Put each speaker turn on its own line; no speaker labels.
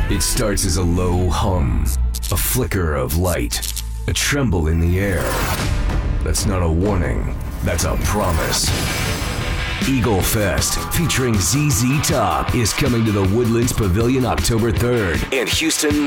It starts as a low hum, a flicker of light, a tremble in the air. That's not a warning, that's a promise. Eagle Fest, featuring ZZ Top, is coming to the Woodlands Pavilion October 3rd and Houston,